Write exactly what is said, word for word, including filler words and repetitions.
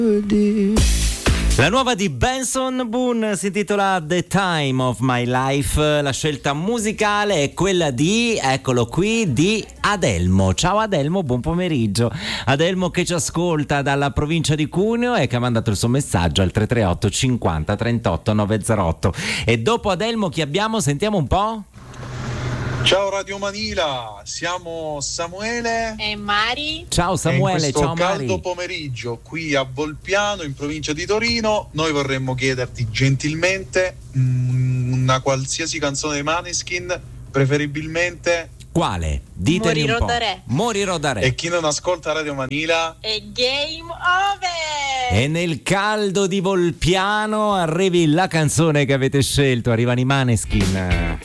La nuova di Benson Boone si intitola The Time of My Life. La scelta musicale è quella di, eccolo qui, di Adelmo. Ciao Adelmo, buon pomeriggio. Adelmo che ci ascolta dalla provincia di Cuneo e che ha mandato il suo messaggio al tre tre otto cinquanta trentotto novecentotto. E dopo Adelmo chi abbiamo? Sentiamo un po'. Ciao Radio Manila, siamo Samuele e Mari. Ciao Samuele, e in ciao questo Mari. caldo pomeriggio qui a Volpiano, in provincia di Torino, noi vorremmo chiederti gentilmente mm, una qualsiasi canzone dei Maneskin, preferibilmente Quale? Ditemi Morirò un po'. da re. Morirò da re. E chi non ascolta Radio Manila E Game Over. E nel caldo di Volpiano arrivi la canzone che avete scelto, arrivano i Maneskin.